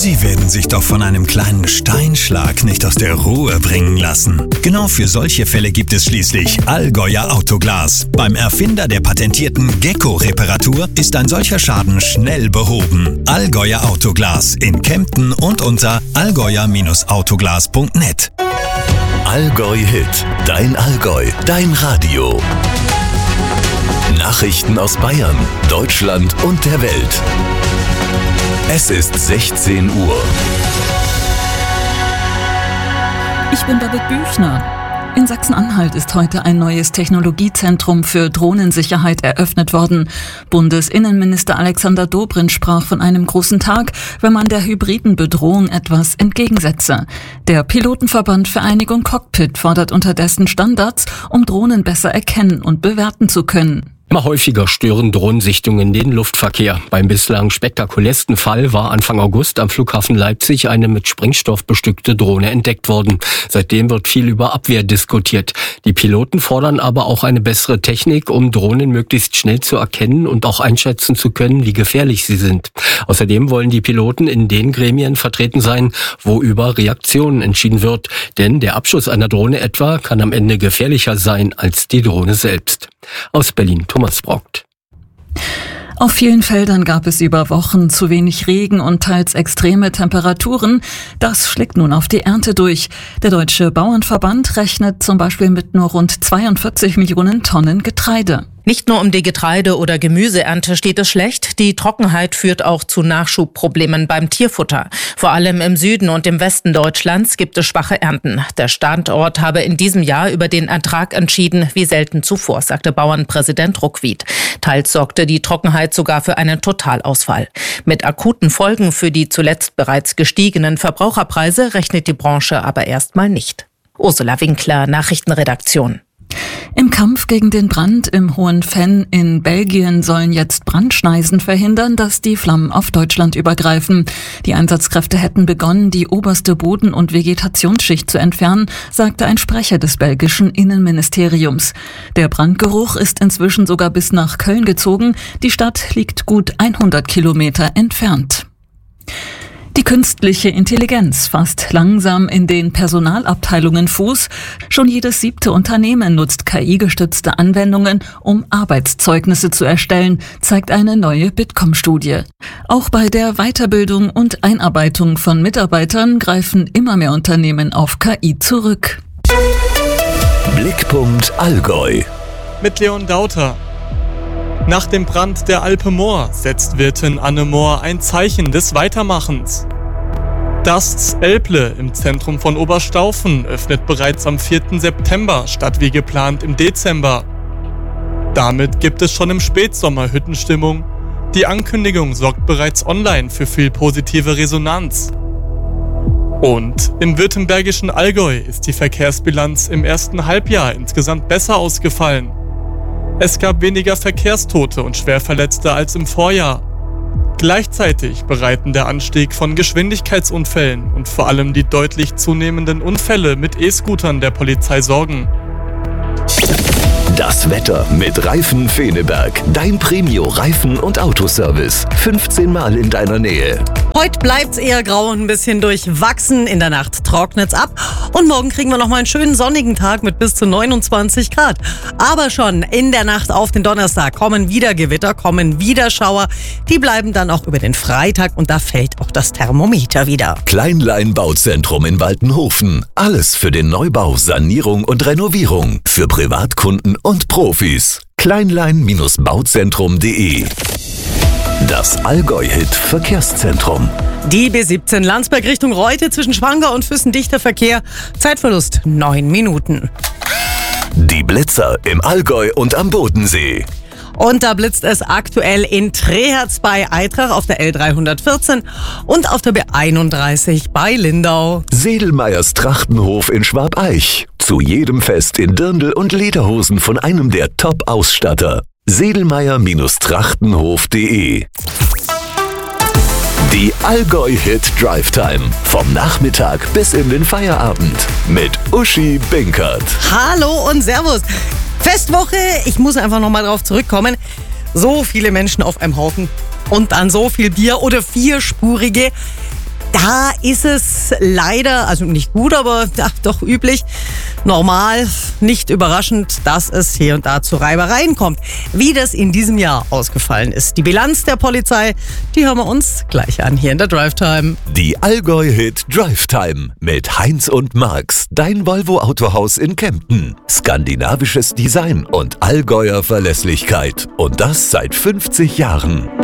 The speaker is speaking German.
Sie werden sich doch von einem kleinen Steinschlag nicht aus der Ruhe bringen lassen. Genau für solche Fälle gibt es schließlich Allgäuer Autoglas. Beim Erfinder der patentierten Gecko-Reparatur ist ein solcher Schaden schnell behoben. Allgäuer Autoglas in Kempten und unter allgäuer-autoglas.net. Allgäu Hit, dein Allgäu, dein Radio. Nachrichten aus Bayern, Deutschland und der Welt. Es ist 16 Uhr. Ich bin Babette Büchner. In Sachsen-Anhalt ist heute ein neues Technologiezentrum für Drohnensicherheit eröffnet worden. Bundesinnenminister Alexander Dobrindt sprach von einem großen Tag, wenn man der hybriden Bedrohung etwas entgegensetze. Der Pilotenverband Vereinigung Cockpit fordert unterdessen Standards, um Drohnen besser erkennen und bewerten zu können. Immer häufiger stören Drohnensichtungen den Luftverkehr. Beim bislang spektakulärsten Fall war Anfang August am Flughafen Leipzig eine mit Sprengstoff bestückte Drohne entdeckt worden. Seitdem wird viel über Abwehr diskutiert. Die Piloten fordern aber auch eine bessere Technik, um Drohnen möglichst schnell zu erkennen und auch einschätzen zu können, wie gefährlich sie sind. Außerdem wollen die Piloten in den Gremien vertreten sein, wo über Reaktionen entschieden wird. Denn der Abschuss einer Drohne etwa kann am Ende gefährlicher sein als die Drohne selbst. Aus Berlin, Thomas Brockt. Auf vielen Feldern gab es über Wochen zu wenig Regen und teils extreme Temperaturen. Das schlägt nun auf die Ernte durch. Der Deutsche Bauernverband rechnet zum Beispiel mit nur rund 42 Millionen Tonnen Getreide. Nicht nur um die Getreide- oder Gemüseernte steht es schlecht. Die Trockenheit führt auch zu Nachschubproblemen beim Tierfutter. Vor allem im Süden und im Westen Deutschlands gibt es schwache Ernten. Der Standort habe in diesem Jahr über den Ertrag entschieden, wie selten zuvor, sagte Bauernpräsident Ruckwied. Teils sorgte die Trockenheit sogar für einen Totalausfall. Mit akuten Folgen für die zuletzt bereits gestiegenen Verbraucherpreise rechnet die Branche aber erstmal nicht. Ursula Winkler, Nachrichtenredaktion. Im Kampf gegen den Brand im Hohen Venn in Belgien sollen jetzt Brandschneisen verhindern, dass die Flammen auf Deutschland übergreifen. Die Einsatzkräfte hätten begonnen, die oberste Boden- und Vegetationsschicht zu entfernen, sagte ein Sprecher des belgischen Innenministeriums. Der Brandgeruch ist inzwischen sogar bis nach Köln gezogen. Die Stadt liegt gut 100 Kilometer entfernt. Die künstliche Intelligenz fasst langsam in den Personalabteilungen Fuß. Schon jedes 7. Unternehmen nutzt KI-gestützte Anwendungen, um Arbeitszeugnisse zu erstellen, zeigt eine neue Bitkom-Studie. Auch bei der Weiterbildung und Einarbeitung von Mitarbeitern greifen immer mehr Unternehmen auf KI zurück. Blickpunkt Allgäu. Mit Leon Dauter. Nach dem Brand der Alpe Moor setzt Wirtin Anne Mohr ein Zeichen des Weitermachens. Das Elble im Zentrum von Oberstaufen öffnet bereits am 4. September statt wie geplant im Dezember. Damit gibt es schon im Spätsommer Hüttenstimmung. Die Ankündigung sorgt bereits online für viel positive Resonanz. Und im württembergischen Allgäu ist die Verkehrsbilanz im ersten Halbjahr insgesamt besser ausgefallen. Es gab weniger Verkehrstote und Schwerverletzte als im Vorjahr. Gleichzeitig bereiten der Anstieg von Geschwindigkeitsunfällen und vor allem die deutlich zunehmenden Unfälle mit E-Scootern der Polizei Sorgen. Das Wetter mit Reifen Feneberg. Dein Premio-Reifen- und Autoservice. 15 Mal in deiner Nähe. Heute bleibt's eher grau und ein bisschen durchwachsen. In der Nacht trocknet's ab. Und morgen kriegen wir nochmal einen schönen sonnigen Tag mit bis zu 29 Grad. Aber schon in der Nacht auf den Donnerstag kommen wieder Gewitter, kommen wieder Schauer. Die bleiben dann auch über den Freitag und da fällt auch das Thermometer wieder. Kleinlein Bauzentrum in Waltenhofen. Alles für den Neubau, Sanierung und Renovierung. Für Privatkunden und Profis. Kleinlein-bauzentrum.de. Das Allgäu-Hit-Verkehrszentrum. Die B17 Landsberg Richtung Reute zwischen Schwangau und Füssen dichter Verkehr. Zeitverlust 9 Minuten. Die Blitzer im Allgäu und am Bodensee. Und da blitzt es aktuell in Treherz bei Eitrach auf der L314 und auf der B31 bei Lindau. Sedelmeyers Trachtenhof in Schwabeich. Zu jedem Fest in Dirndl und Lederhosen von einem der Top-Ausstatter. Sedelmeyer-Trachtenhof.de. Die Allgäu-Hit Drive Time. Vom Nachmittag bis in den Feierabend. Mit Uschi Binkert. Hallo und Servus. Festwoche, ich muss einfach nochmal drauf zurückkommen. So viele Menschen auf einem Haufen und dann so viel Bier oder vierspurige. Da ist es leider, also nicht gut, aber doch üblich, normal, nicht überraschend, dass es hier und da zu Reibereien kommt. Wie das in diesem Jahr ausgefallen ist. Die Bilanz der Polizei, die hören wir uns gleich an hier in der Drive Time. Die Allgäu-Hit Drive Time mit Heinz und Marx, dein Volvo Autohaus in Kempten. Skandinavisches Design und Allgäuer Verlässlichkeit. Und das seit 50 Jahren.